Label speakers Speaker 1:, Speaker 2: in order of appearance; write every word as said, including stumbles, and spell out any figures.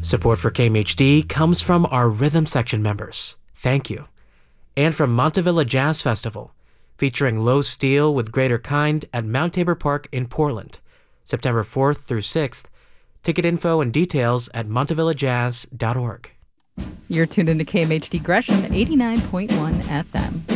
Speaker 1: Support for K M H D comes from our Rhythm Section members. Thank you. And from Montevilla Jazz Festival, featuring Low Steel with Greater Kind at Mount Tabor Park in Portland, September fourth through sixth. Ticket info and details at montevilla jazz dot org.
Speaker 2: You're tuned into K M H D Gresham eighty-nine point one F M.